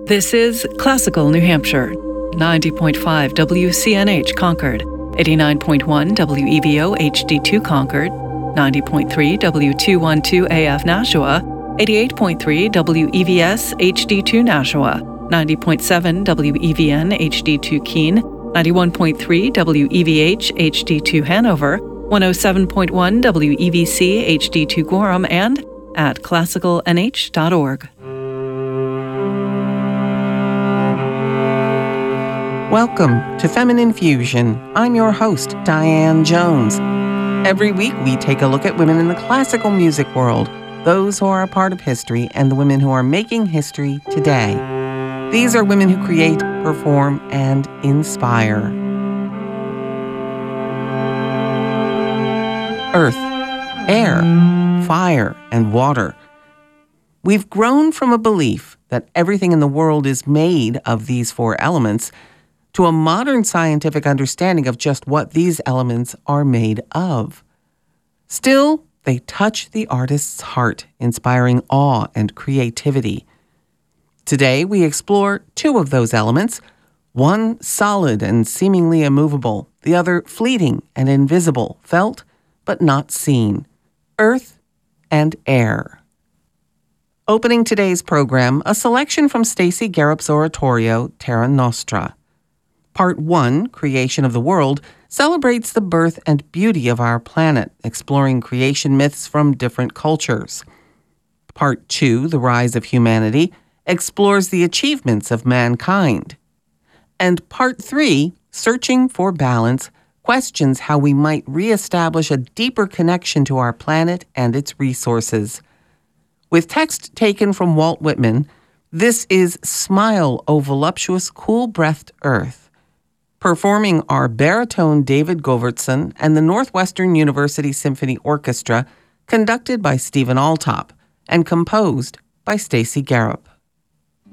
This is Classical New Hampshire, 90.5 WCNH Concord, 89.1 WEVO HD2 Concord, 90.3 W212 AF Nashua, 88.3 WEVS HD2 Nashua, 90.7 WEVN HD2 Keene, 91.3 WEVH HD2 Hanover, 107.1 WEVC HD2 Gorham, and at classicalnh.org. Welcome to Feminine Fusion. I'm your host, Diane Jones. Every week we take a look at women in the classical music world, those who are a part of history and the women who are making history today. These are women who create, perform, and inspire. Earth, air, fire, and water. We've grown from a belief that everything in the world is made of these four elements to a modern scientific understanding of just what these elements are made of. Still, they touch the artist's heart, inspiring awe and creativity. Today, we explore two of those elements, one solid and seemingly immovable, the other fleeting and invisible, felt but not seen, earth and air. Opening today's program, a selection from Stacey Garrop's oratorio, Terra Nostra. Part 1, Creation of the World, celebrates the birth and beauty of our planet, exploring creation myths from different cultures. Part 2, The Rise of Humanity, explores the achievements of mankind. And Part 3, Searching for Balance, questions how we might reestablish a deeper connection to our planet and its resources. With text taken from Walt Whitman, this is Smile, O Voluptuous, Cool-Breathed Earth. Performing are baritone David Govertson and the Northwestern University Symphony Orchestra, conducted by Stephen Altop, and composed by Stacey Garrop.